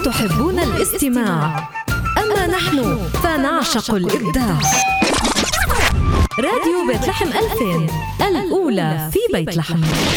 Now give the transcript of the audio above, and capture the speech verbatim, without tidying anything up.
تحبون الاستماع، أما نحن فنعشق الإبداع. راديو بيت لحم ألفين، الأولى في بيت لحم.